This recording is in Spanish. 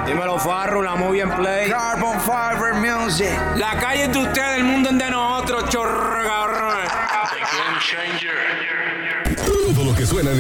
Dímelo, Farru, la movie en play. Carbon Fiber Music. La calle es de ustedes, el mundo es de nosotros, chorro, cabrón. The Game Changer. Todo lo que suena en